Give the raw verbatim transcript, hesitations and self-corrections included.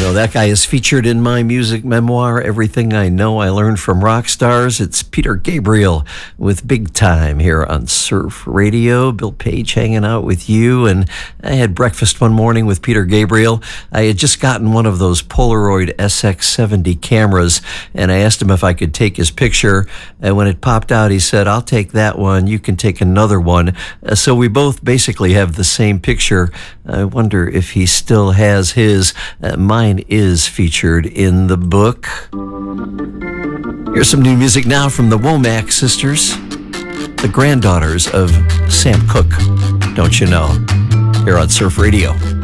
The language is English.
Radio. That guy is featured in my music memoir, Everything I Know I Learned from Rock Stars. It's Peter Gabriel with Big Time here on Surf Radio. Bill Page hanging out with you. And I had breakfast one morning with Peter Gabriel. I had just gotten one of those Polaroid S X seventy cameras, and I asked him if I could take his picture. And when it popped out, he said, "I'll take that one. You can take another one." Uh, so we both basically have the same picture. I wonder if he still has his. Uh, mine is featured in the book. Here's some new music now from the Womack sisters, the granddaughters of Sam Cooke, don't you know, here on Surf Radio.